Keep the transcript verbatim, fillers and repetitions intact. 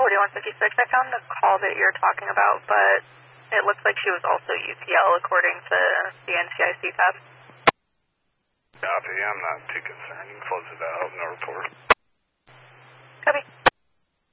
forty-one fifty-six. I found the call that you're talking about, but it looks like she was also U P L according to the N C I C tab. Copy, I'm not too concerned. You can close it out, no report.